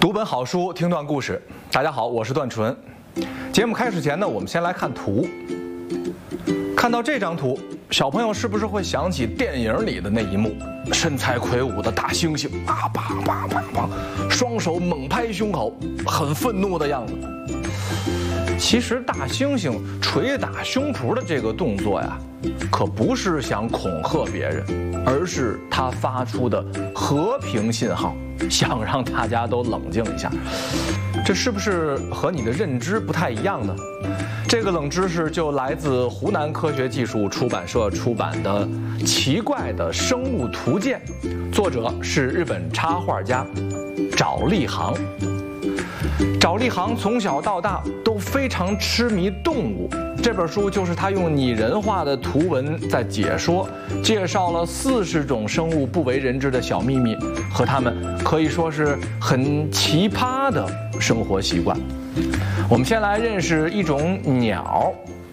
读本好书，听段故事。大家好，我是段纯。节目开始前呢，我们先来看图。看到这张图，小朋友是不是会想起电影里的那一幕？身材魁梧的大猩猩啊，啪啪啪啪，双手猛拍胸口，很愤怒的样子。其实大猩猩捶打胸脯的这个动作呀，可不是想恐吓别人，而是他发出的和平信号，想让大家都冷静一下。这是不是和你的认知不太一样呢？这个冷知识就来自湖南科学技术出版社出版的《奇怪的生物图鉴》，作者是日本插画家沼利航。沼利航从小到大都非常痴迷动物，这本书就是他用拟人化的图文在介绍了40种生物不为人知的小秘密和它们可以说是很奇葩的生活习惯。我们先来认识一种鸟，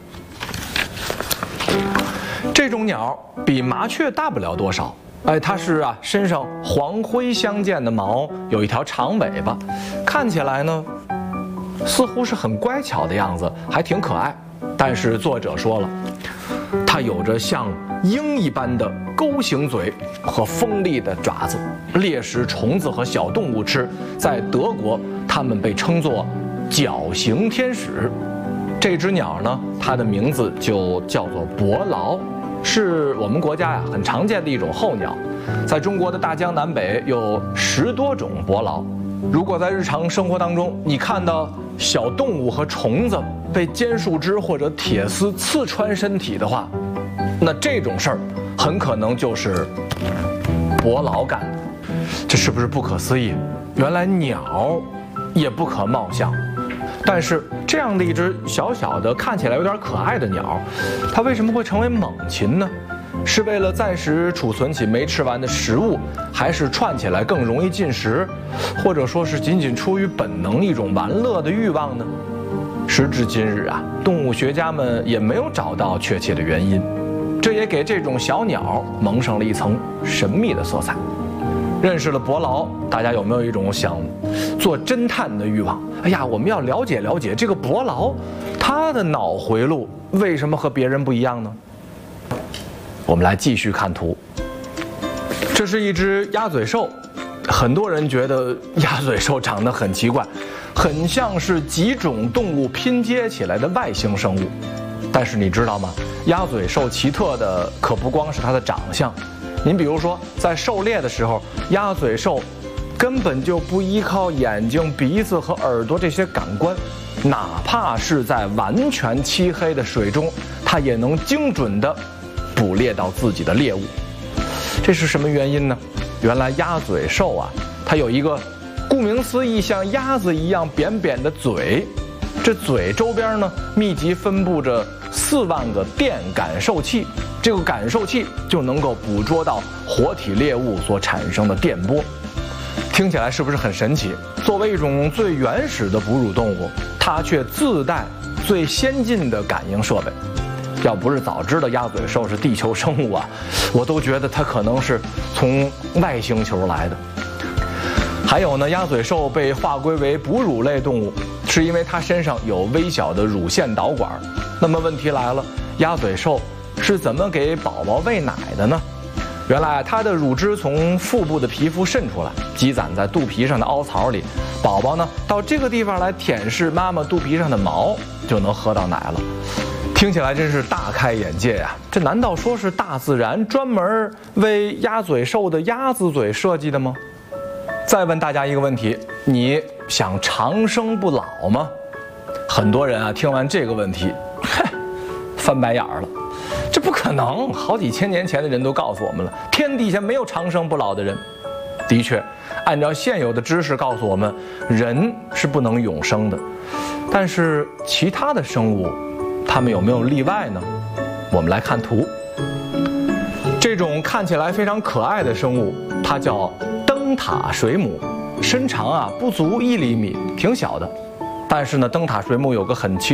这种鸟比麻雀大不了多少。它是身上黄灰相间的毛，有一条长尾巴，看起来呢似乎是很乖巧的样子，还挺可爱。但是作者说了，它有着像鹰一般的钩形嘴和锋利的爪子，猎食虫子和小动物吃。在德国，它们被称作角形天使。这只鸟呢，它的名字就叫做伯劳，是我们国家很常见的一种候鸟。在中国的大江南北有10多种伯劳。如果在日常生活当中，你看到小动物和虫子被尖树枝或者铁丝刺穿身体的话，那这种事儿很可能就是伯劳干的。这是不是不可思议？原来鸟也不可貌相。但是这样的一只小小的看起来有点可爱的鸟，它为什么会成为猛禽呢？是为了暂时储存起没吃完的食物，还是串起来更容易进食，或者说是仅仅出于本能一种玩乐的欲望呢？时至今日动物学家们也没有找到确切的原因，这也给这种小鸟蒙上了一层神秘的色彩。认识了伯劳，大家有没有一种想做侦探的欲望？我们要了解了解这个伯劳，他的脑回路为什么和别人不一样呢？我们来继续看图。这是一只鸭嘴兽，很多人觉得鸭嘴兽长得很奇怪，很像是几种动物拼接起来的外星生物。但是你知道吗？鸭嘴兽奇特的可不光是它的长相。您比如说，在狩猎的时候，鸭嘴兽根本就不依靠眼睛、鼻子和耳朵这些感官，哪怕是在完全漆黑的水中，它也能精准地捕猎到自己的猎物。这是什么原因呢？原来鸭嘴兽它有一个顾名思义像鸭子一样扁扁的嘴，这嘴周边呢密集分布着4万个电感受器，这个感受器就能够捕捉到活体猎物所产生的电波。听起来是不是很神奇？作为一种最原始的哺乳动物，它却自带最先进的感应设备。要不是早知道鸭嘴兽是地球生物我都觉得它可能是从外星球来的。还有呢，鸭嘴兽被划归为哺乳类动物，是因为它身上有微小的乳腺导管。那么问题来了，鸭嘴兽是怎么给宝宝喂奶的呢？原来它的乳汁从腹部的皮肤渗出来，积攒在肚皮上的凹槽里，宝宝呢到这个地方来舔舐妈妈肚皮上的毛，就能喝到奶了。听起来真是大开眼界呀！这难道说是大自然专门为鸭嘴兽的鸭子嘴设计的吗？再问大家一个问题，你想长生不老吗？很多人听完这个问题翻白眼了。这不可能，好几千年前的人都告诉我们了，天底下没有长生不老的人。的确，按照现有的知识告诉我们，人是不能永生的。但是其他的生物，它们有没有例外呢？我们来看图。这种看起来非常可爱的生物，它叫灯塔水母，身长不足1厘米，挺小的。但是呢，灯塔水母有个很奇